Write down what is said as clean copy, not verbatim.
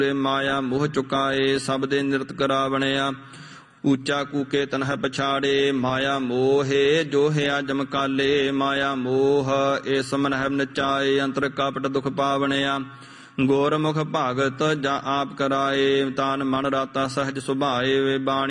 ਮਾਇਆ ਮੋਹ ਚੁਕਾਏ ਸਭ ਦੇ ਨਿਰਤ ਕਰਾ ਬਣਿਆ। ਊਚਾ ਕੂਕੇ ਤਨਹ ਪਛਾੜੇ ਮਾਇਆ ਮੋਹੇ ਜੋਹਿਆ ਜਮਕਾਲੇ ਮਾਇਆ ਮੋਹ ਇਸ ਮਨਹਿ ਨਚਾਏ ਅੰਤਰ ਕਪਟ ਦੁਖ ਪਾਵਣਿਆ। ਗੁਰਮੁਖ ਭਗਤ ਜਾਂ ਆਪ ਕਰਾਏ ਤਾਨ ਮਨ ਰਾਤਾ ਸਹਜ ਸੁਭਾਏ ਬਾਣੀ